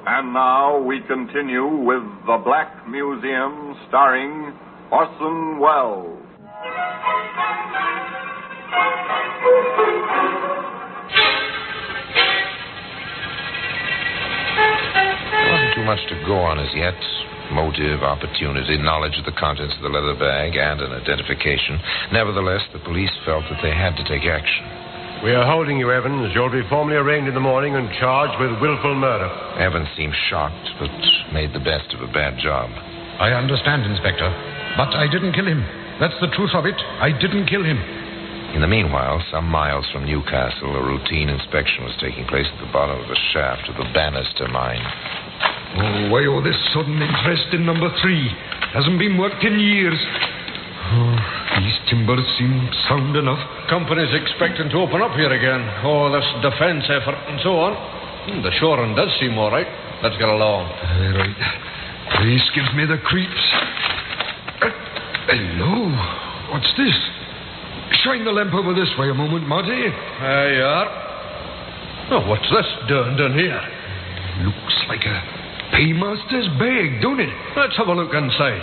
And now we continue with The Black Museum, starring Orson Welles. There wasn't too much to go on as yet. Motive, opportunity, knowledge of the contents of the leather bag, and an identification. Nevertheless, the police felt that they had to take action. We are holding you, Evans. You'll be formally arraigned in the morning and charged with willful murder. Evans seemed shocked, but made the best of a bad job. I understand, Inspector, but I didn't kill him. That's the truth of it. I didn't kill him. In the meanwhile, some miles from Newcastle, a routine inspection was taking place at the bottom of a shaft of the Bannister mine. Oh, why all this sudden interest in number 3? Hasn't been worked in years. Oh, these timbers seem sound enough. Company's expecting to open up here again. Oh, this defense effort and so on. The shoring does seem all right. Let's get along. Right. This gives me the creeps. Hello. What's this? Shine the lamp over this way a moment, Marty. There you are. Oh, what's this done here? Looks like a paymaster's bag, don't it? Let's have a look inside.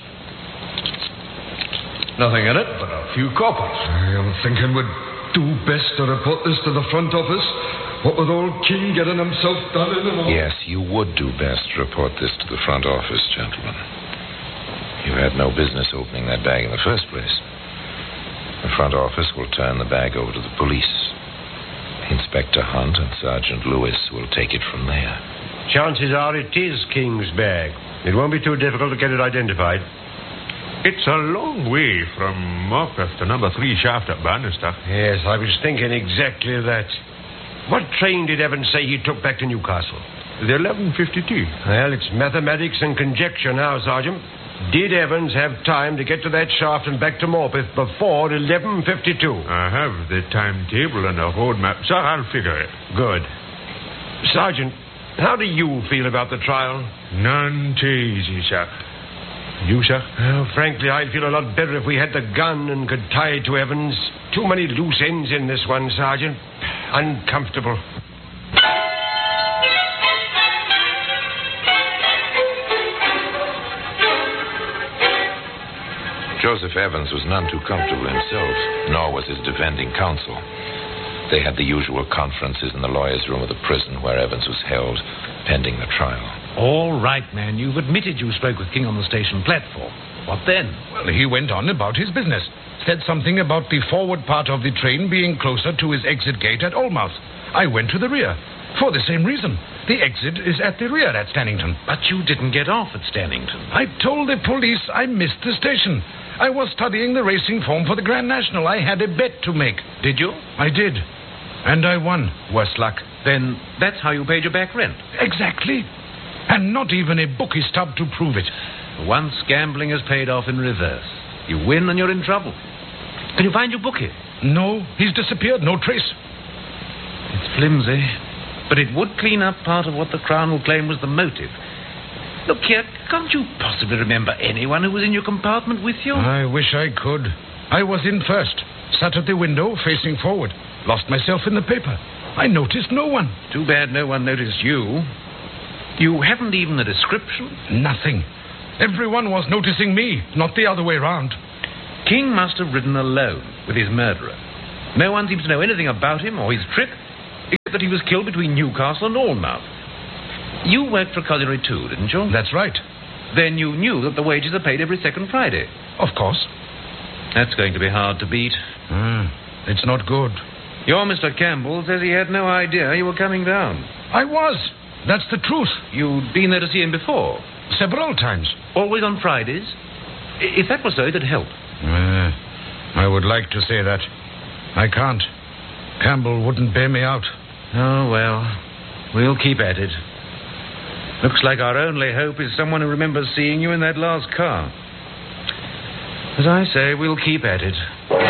Nothing in it but a few coppers. I'm thinking we'd do best to report this to the front office. What with old King getting himself done in and all. Yes, you would do best to report this to the front office, gentlemen. You had no business opening that bag in the first place. The front office will turn the bag over to the police. Inspector Hunt and Sergeant Lewis will take it from there. Chances are it is King's bag. It won't be too difficult to get it identified. It's a long way from Morpeth to number 3 shaft at Bannister. Yes, I was thinking exactly that. What train did Evans say he took back to Newcastle? The 11:52. Well, it's mathematics and conjecture now, Sergeant. Did Evans have time to get to that shaft and back to Morpeth before 11:52? I have the timetable and a road map, sir. I'll figure it. Good. Sergeant, how do you feel about the trial? None too easy, sir. You, sir? Well, frankly, I'd feel a lot better if we had the gun and could tie it to Evans. Too many loose ends in this one, Sergeant. Uncomfortable. Joseph Evans was none too comfortable himself, nor was his defending counsel. They had the usual conferences in the lawyer's room of the prison where Evans was held, pending the trial. All right, man. You've admitted you spoke with King on the station platform. What then? Well, he went on about his business. Said something about the forward part of the train being closer to his exit gate at Almouth. I went to the rear. For the same reason. The exit is at the rear at Stannington. But you didn't get off at Stannington. I told the police I missed the station. I was studying the racing form for the Grand National. I had a bet to make. Did you? I did. And I won, worse luck. Then that's how you paid your back rent? Exactly. And not even a bookie stub to prove it. Once gambling has paid off in reverse. You win and you're in trouble. Can you find your bookie? No, he's disappeared. No trace. It's flimsy. But it would clean up part of what the Crown will claim was the motive. Look here, can't you possibly remember anyone who was in your compartment with you? I wish I could. I was in first. Sat at the window, facing forward. Lost myself in the paper. I noticed no one. Too bad no one noticed you. You haven't even a description? Nothing. Everyone was noticing me, not the other way round. King must have ridden alone with his murderer. No one seems to know anything about him or his trip, except that he was killed between Newcastle and Almouth. You worked for a colliery too, didn't you? That's right. Then you knew that the wages are paid every second Friday? Of course. That's going to be hard to beat. It's not good. Your Mr. Campbell says he had no idea you were coming down. I was. That's the truth. You'd been there to see him before? Several times. Always on Fridays? If that was so, it'd help. I would like to say that. I can't. Campbell wouldn't bear me out. Oh, well, we'll keep at it. Looks like our only hope is someone who remembers seeing you in that last car. As I say, we'll keep at it.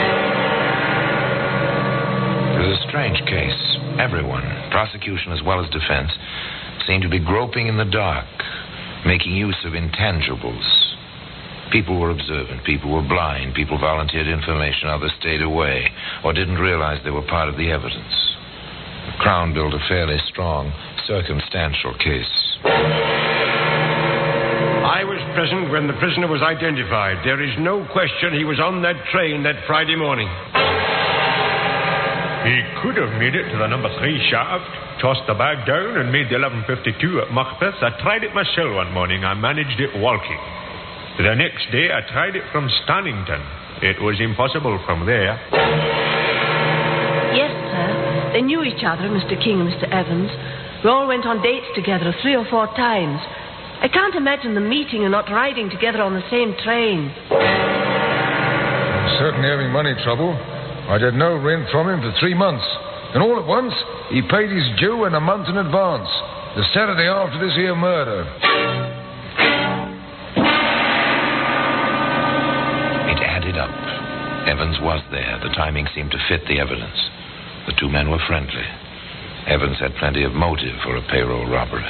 It was a strange case. Everyone, prosecution as well as defense, seemed to be groping in the dark, making use of intangibles. People were observant, people were blind, people volunteered information, others stayed away, or didn't realize they were part of the evidence. The Crown built a fairly strong, circumstantial case. I was present when the prisoner was identified. There is no question he was on that train that Friday morning. He could have made it to the number 3 shaft, tossed the bag down, and made the 11:52 at Macbeth. I tried it myself one morning. I managed it walking. The next day, I tried it from Stannington. It was impossible from there. Yes, sir. They knew each other, Mr. King and Mr. Evans. We all went on dates together 3 or 4 times. I can't imagine them meeting and not riding together on the same train. Certainly having money trouble. I'd had no rent from him for 3 months. And all at once, he paid his due and a month in advance. The Saturday after this here murder. It added up. Evans was there. The timing seemed to fit the evidence. The two men were friendly. Evans had plenty of motive for a payroll robbery.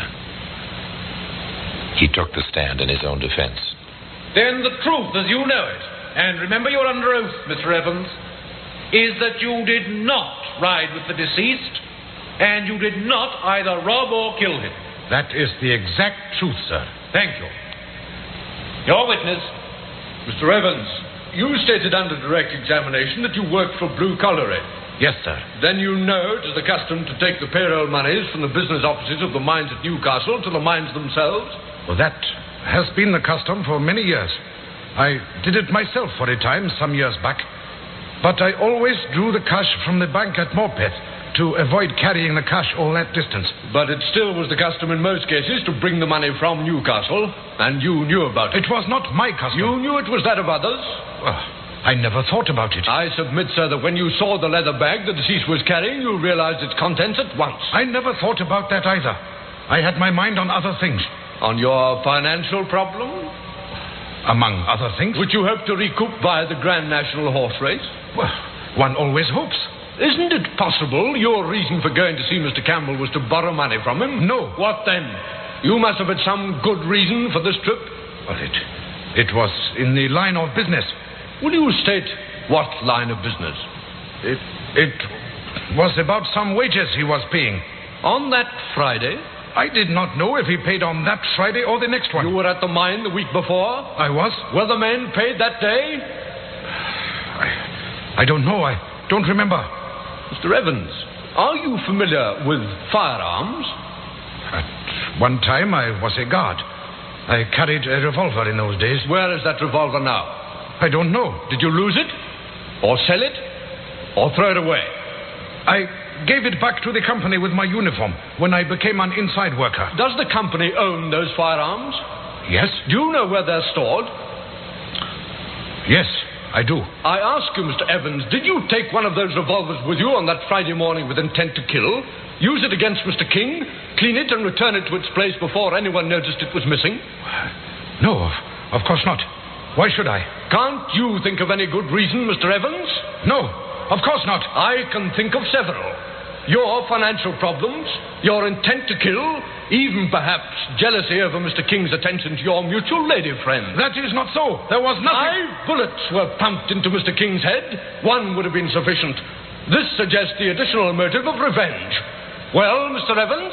He took the stand in his own defense. Then the truth as you know it, and remember you're under oath, Mr. Evans, is that you did not ride with the deceased, and you did not either rob or kill him. That is the exact truth, sir. Thank you. Your witness. Mr. Evans, you stated under direct examination that you worked for Blue Colliery. Yes, sir. Then you know it is the custom to take the payroll monies from the business offices of the mines at Newcastle to the mines themselves? Well, that has been the custom for many years. I did it myself for a time some years back. But I always drew the cash from the bank at Morpeth to avoid carrying the cash all that distance. But it still was the custom in most cases to bring the money from Newcastle, and you knew about it. It was not my custom. You knew it was that of others? Well, I never thought about it. I submit, sir, that when you saw the leather bag the deceased was carrying, you realized its contents at once. I never thought about that either. I had my mind on other things. On your financial problem? Among other things. Which you hope to recoup via the Grand National Horse Race? Well, one always hopes. Isn't it possible your reason for going to see Mr. Campbell was to borrow money from him? No. What then? You must have had some good reason for this trip. Well, it was in the line of business. Will you state what line of business? It was about some wages he was paying. On that Friday? I did not know if he paid on that Friday or the next one. You were at the mine the week before? I was. Were the men paid that day? I don't know. I don't remember. Mr. Evans, are you familiar with firearms? At one time, I was a guard. I carried a revolver in those days. Where is that revolver now? I don't know. Did you lose it? Or sell it? Or throw it away? I gave it back to the company with my uniform when I became an inside worker. Does the company own those firearms? Yes. Do you know where they're stored? Yes, I do. I ask you, Mr. Evans, did you take one of those revolvers with you on that Friday morning with intent to kill, use it against Mr. King, clean it and return it to its place before anyone noticed it was missing? No, of course not. Why should I? Can't you think of any good reason, Mr. Evans? No, of course not. I can think of several. Your financial problems, your intent to kill, even perhaps jealousy over Mr. King's attention to your mutual lady friend. That is not so. There was nothing. 5 bullets were pumped into Mr. King's head. 1 would have been sufficient. This suggests the additional motive of revenge. Well, Mr. Evans?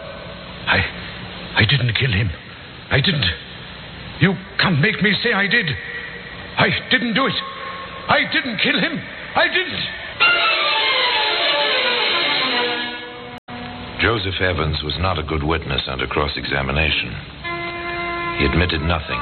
I didn't kill him. I didn't. You can't make me say I did. I didn't do it. I didn't kill him. I didn't. Joseph Evans was not a good witness under cross-examination. He admitted nothing.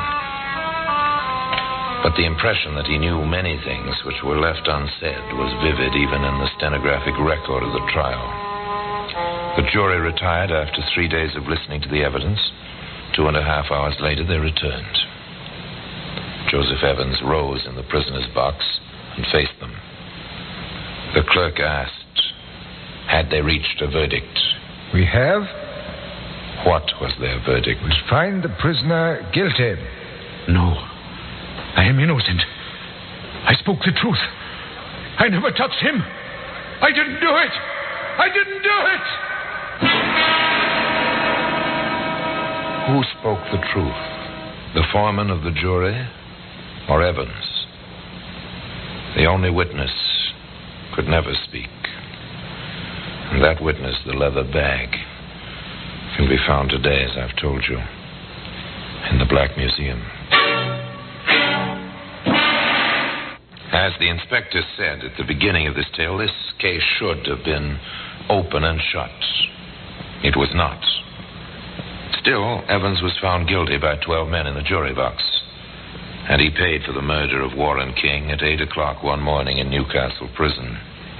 But the impression that he knew many things which were left unsaid was vivid even in the stenographic record of the trial. The jury retired after 3 days of listening to the evidence. 2.5 hours later, they returned. Joseph Evans rose in the prisoner's box and faced them. The clerk asked, had they reached a verdict? We have. What was their verdict? We find the prisoner guilty. No, I am innocent. I spoke the truth. I never touched him. I didn't do it. I didn't do it. Who spoke the truth? The foreman of the jury or Evans? The only witness could never speak. And that witness, the leather bag, can be found today, as I've told you, in the Black Museum. As the inspector said at the beginning of this tale, this case should have been open and shut. It was not. Still, Evans was found guilty by 12 men in the jury box, and he paid for the murder of Warren King at 8 o'clock one morning in Newcastle prison.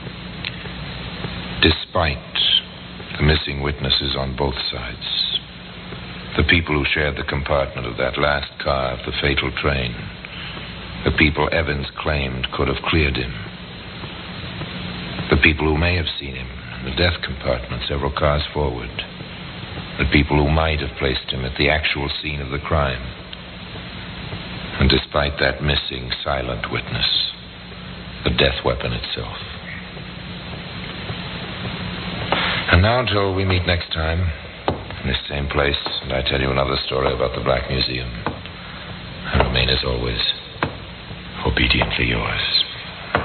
Despite the missing witnesses on both sides, the people who shared the compartment of that last car of the fatal train, the people Evans claimed could have cleared him, the people who may have seen him in the death compartment several cars forward, the people who might have placed him at the actual scene of the crime. And despite that missing silent witness, the death weapon itself. And now, until we meet next time, in this same place, and I tell you another story about the Black Museum, I remain, as always, obediently yours.